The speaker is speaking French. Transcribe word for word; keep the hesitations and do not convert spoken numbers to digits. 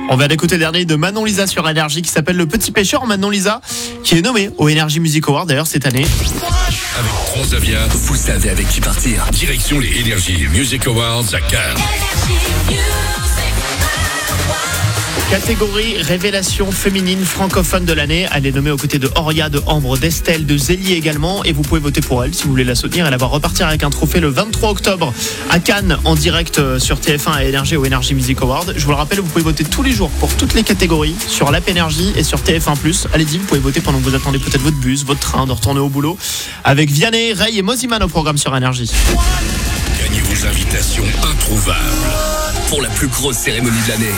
On va écouter le dernier de Manon Lisa sur Énergie qui s'appelle Le Petit Pêcheur. Manon Lisa qui est nommé au Energy Music Awards d'ailleurs cette année. Avec Transavia, vous savez avec qui partir. Direction les Energy Music Awards à Cannes. Catégorie révélation féminine francophone de l'année. Elle est nommée aux côtés de Oria, de Ambre, d'Estelle, de Zélie également. Et vous pouvez voter pour elle si vous voulez la soutenir. Elle va repartir avec un trophée le vingt-trois octobre à Cannes en direct sur T F un et Énergie au Energy Music Awards. Je vous le rappelle, vous pouvez voter tous les jours pour toutes les catégories sur l'app Énergie et sur T F un plus. Allez-y, vous pouvez voter pendant que vous attendez peut-être votre bus, votre train, de retourner au boulot. Avec Vianney, Ray et Moziman au programme sur Énergie. Gagnez vos invitations introuvables pour la plus grosse cérémonie de l'année.